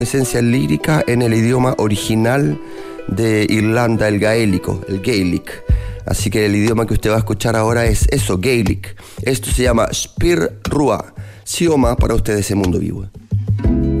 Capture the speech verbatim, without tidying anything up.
esencia lírica en el idioma original de Irlanda, el gaélico, el Gaelic. Así que el idioma que usted va a escuchar ahora es eso, Gaelic. Esto se llama Spir Rua, Sioma para ustedes en Mundo Vivo.